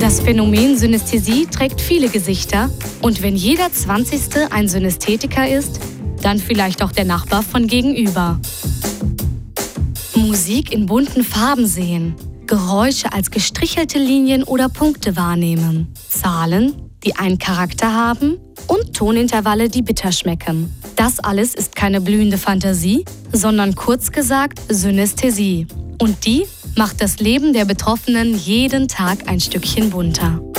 Das Phänomen Synästhesie trägt viele Gesichter und wenn jeder 20. ein Synästhetiker ist, dann vielleicht auch der Nachbar von gegenüber. Musik in bunten Farben sehen, Geräusche als gestrichelte Linien oder Punkte wahrnehmen, Zahlen, die einen Charakter haben und Tonintervalle, die bitter schmecken. Das alles ist keine blühende Fantasie, sondern kurz gesagt Synästhesie. Und die macht das Leben der Betroffenen jeden Tag ein Stückchen bunter.